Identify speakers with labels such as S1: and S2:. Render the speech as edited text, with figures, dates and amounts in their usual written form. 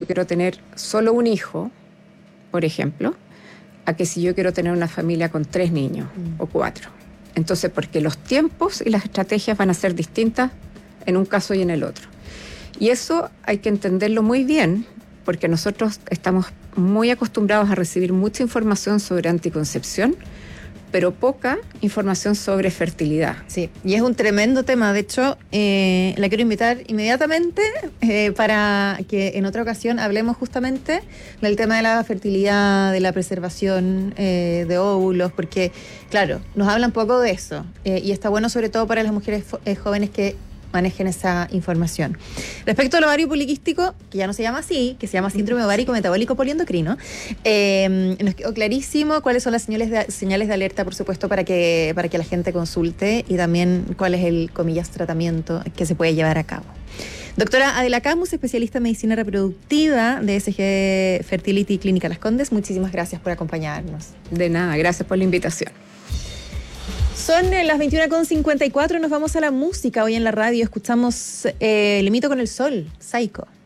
S1: quiero tener solo un hijo, por ejemplo, a que si yo quiero tener una familia con 3 niños o 4. Entonces, porque los tiempos y las estrategias van a ser distintas en un caso y en el otro. Y eso hay que entenderlo muy bien, porque nosotros estamos muy acostumbrados a recibir mucha información sobre anticoncepción, pero poca información sobre fertilidad.
S2: Sí, y es un tremendo tema. De hecho, la quiero invitar inmediatamente para que en otra ocasión hablemos justamente del tema de la fertilidad, de la preservación de óvulos, porque, claro, nos hablan poco de eso. Y está bueno sobre todo para las mujeres jóvenes que manejen esa información. Respecto al ovario poliquístico, que ya no se llama así, que se llama síndrome ovárico metabólico poliendocrino, nos quedó clarísimo cuáles son las señales de alerta, por supuesto, para que la gente consulte, y también cuál es el, comillas, tratamiento que se puede llevar a cabo. Doctora Adela Camus, especialista en medicina reproductiva de SG Fertility Clínica Las Condes, muchísimas gracias por acompañarnos.
S1: De nada, gracias por la invitación.
S2: Son las 21:54, nos vamos a la música. Hoy en la radio escuchamos Le Mito con el Sol, Psycho.